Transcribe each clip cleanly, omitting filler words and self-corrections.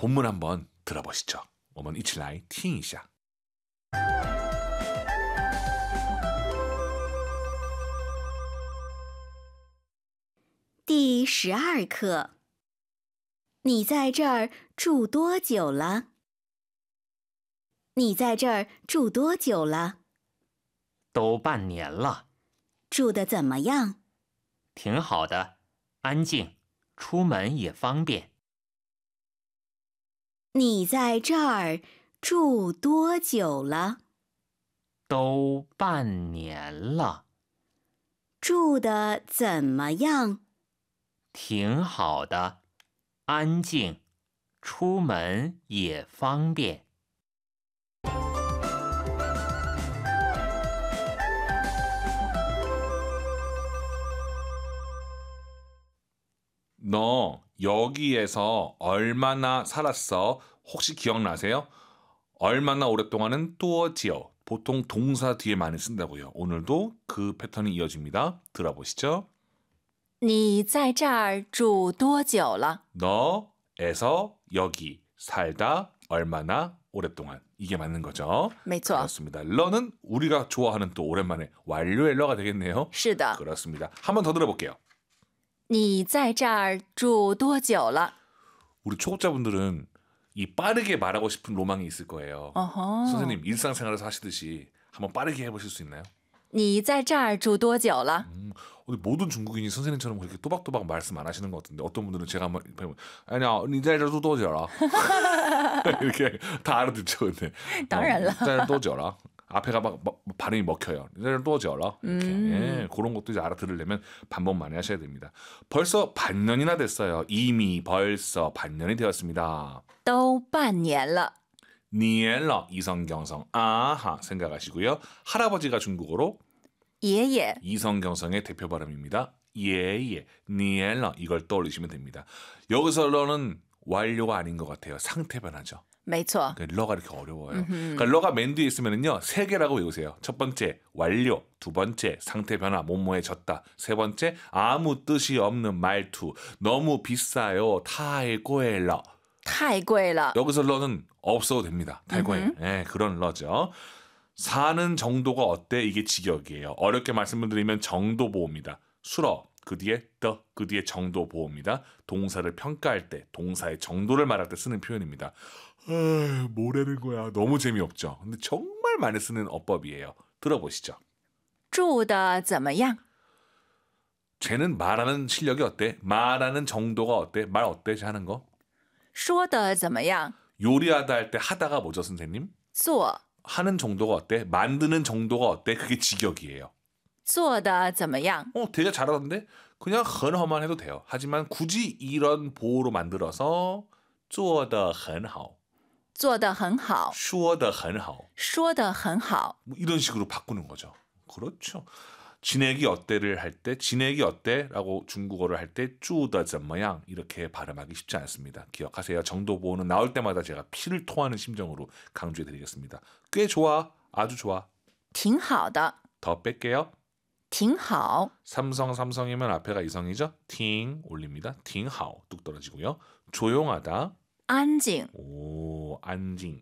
본문 한번 들어보시죠. 我们一起来听一下。 第12课，你在这儿住多久了？你在这儿住多久了？ 都半年了。 住得怎么样？ 挺好的，安静，出门也方便。 你在这儿住多久了？ 都半年了。 住得怎么样？ 挺好的，安静，出门也方便。 너 여기에서 얼마나 살았어? 혹시 기억나세요? 얼마나 오랫동안은 多久 보통 동사 뒤에 많이 쓴다고요. 오늘도 그 패턴이 이어집니다. 들어보시죠. 你在这儿住多久了？ 너에서 여기 살다 얼마나 오랫동안 이게 맞는 거죠. 没错， 그렇습니다. 러는 우리가 좋아하는 또 오랜만에 완료의 러가 되겠네요. 是的。 그렇습니다. 한번 더 들어볼게요. 你在这儿住多久了？ 우리 초급자분들은 이 빠르게 말하고 싶은 로망이 있을 거예요. 어허. 선생님 일상생활에서 하시듯이 한번 빠르게 해보실 수 있나요? 你在这儿住多久了？ 모든 중국인이 선생님처럼 그렇게 또박또박 말씀 안 하시는 것 같은데 어떤 분들은 제가 한번 배우면 아니야, 니在这住多久了? 이렇게 다 알아듣죠. 근데 当然了。 在这多久了? 앞에가 막 발음이 먹혀요. 니在这多久了? 이렇게 예, 그런 것도 이제 알아들으려면 반복 많이 하셔야 됩니다. 벌써 반년이나 됐어요. 이미 벌써 반년이 되었습니다. 都半年了。 니엘러 이성경성 아하 생각하시고요. 할아버지가 중국어로 爷爷， 이성경성의 대표 발음입니다. 예예 니엘러 이걸 떠올리시면 됩니다. 여기서 러는 완료가 아닌 것 같아요. 상태 변화죠. 没错。 그러니까 러가 이렇게 어려워요. 그러니까 러가 맨 뒤에 있으면은요 3개라고 외우세요. 첫 번째 완료, 두 번째 상태 변화, 뭐뭐해졌다. 세 번째 아무 뜻이 없는 말투, 너무 비싸요. 타이고엘러. 太贵了。 여기서 러는 없어도 됩니다. 탈거해. 예, 그런 러죠. 사는 정도가 어때? 이게 직역이에요. 어렵게 말씀을 드리면 정도 보호입니다. 수러, 그 뒤에 더, 그 뒤에 정도 보호입니다. 동사를 평가할 때, 동사의 정도를 말할 때 쓰는 표현입니다. 뭐라는 거야. 너무 재미없죠. 근데 정말 많이 쓰는 어법이에요. 들어보시죠. 住得怎么样？ 쟤는 말하는 실력이 어때? 말하는 정도가 어때? 말 어때? 쟤 하는 거? 说得怎么样？ 요리하다 할 때 하다가 뭐죠, 선생님? 做， 하는 정도가 어때? 만드는 정도가 어때? 그게 직역이에요. 做得怎么样？ 되게 잘하던데? 그냥 헌허만 해도 돼요. 하지만 굳이 이런 보호로 만들어서 做得很好, 做得很好， 说得很好, 说得很好。 뭐 이런 식으로 바꾸는 거죠. 그렇죠. 지내기 어때를 할 때 지내기 어때라고 중국어를 할 때 住得怎么样 이렇게 발음하기 쉽지 않습니다. 기억하세요. 정도 보호는 나올 때마다 제가 피를 토하는 심정으로 강조해드리겠습니다. 꽤 좋아. 아주 좋아. 挺好的， 더 뺄게요. 挺好。 삼성이면 앞에가 이성이죠. 팅 올립니다. 팅하오 뚝 떨어지고요. 조용하다. 安静， 오 안징.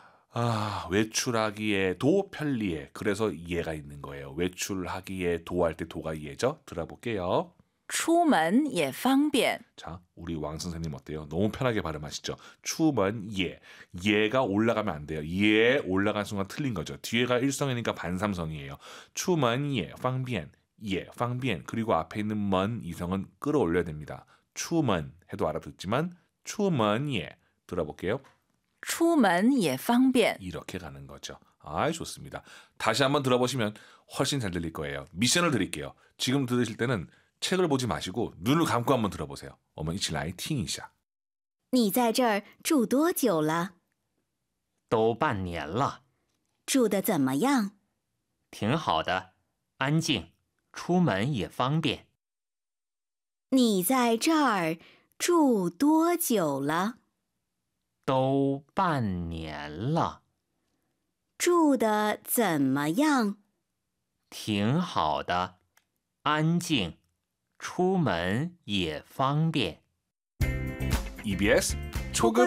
외출하기에도 편리해. 그래서 예가 있는 거예요. 외출하기에 도할 때 도가 예죠. 들어볼게요. 出门也方便。 자, 우리 왕 선생님 어때요? 너무 편하게 발음하시죠. 추먼 예. 예가 올라가면 안 돼요. 예 올라간 순간 틀린 거죠. 뒤에가 일성이니까 반삼성이에요. 추먼 예, 方便. 예, 方便. 그리고 앞에 있는 먼 이성은 끌어올려야 됩니다. 추먼 해도 알아듣지만 추먼 예. 들어볼게요. 出门也方便。 이렇게 가는 거죠. 좋습니다. 다시 한번 들어보시면 훨씬 잘 들릴 거예요. 미션을 드릴게요. 지금 들으실 때는 책을 보지 마시고 눈을 감고 한번 들어보세요. 我们一起来听一下. 你在这儿住多久了？ 都半年了。 住得怎么样？ 挺好的，安静，出门也方便。 你在这儿住多久了？ 都半年了。 住得怎么样？ 挺好的，安静，出门也方便。 EBS 초급